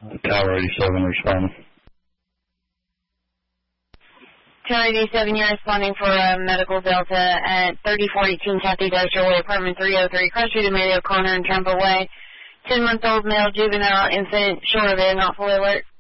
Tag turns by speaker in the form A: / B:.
A: Tower 87 responding.
B: Tower 87, you're responding for Medical Delta at 3042 Kathy Dexter Way, apartment 303, Cross Street, Amelia O'Connor, and Trump Way. 10-month-old male, juvenile, infant, short of air, not fully alert.